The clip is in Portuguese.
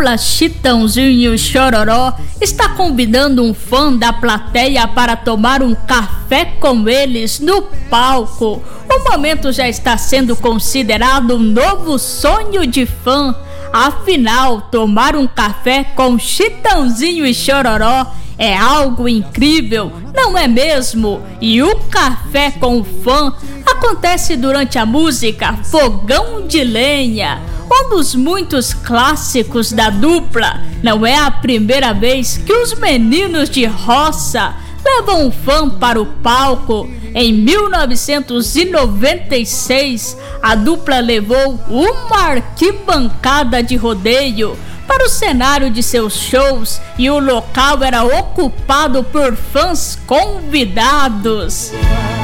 dupla Chitãozinho e Chororó está convidando um fã da plateia para tomar um café com eles no palco. O momento já está sendo considerado um novo sonho de fã. Afinal, tomar um café com Chitãozinho e Chororó é algo incrível, não é mesmo? E o café com o fã acontece durante a música Fogão de Lenha, um dos muitos clássicos da dupla. Não é a primeira vez que os meninos de roça levam um fã para o palco. Em 1996, a dupla levou uma arquibancada de rodeio para o cenário de seus shows e o local era ocupado por fãs convidados.